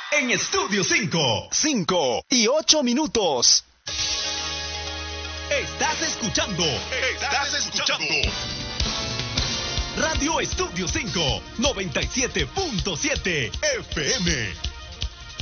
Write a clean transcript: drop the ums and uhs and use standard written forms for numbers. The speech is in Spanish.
En Estudio 5. 5 y 8 minutos. Estás escuchando. Radio Estudio 5, 97.7 FM.